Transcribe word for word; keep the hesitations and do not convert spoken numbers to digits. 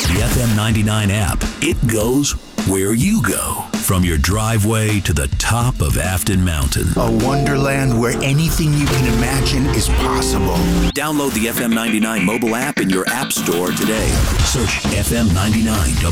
The F M ninety-nine app. It goes where you go. From your driveway to the top of Afton Mountain. A wonderland where anything you can imagine is possible. Download the F M ninety-nine mobile app in your app store today. Search F M ninety-nine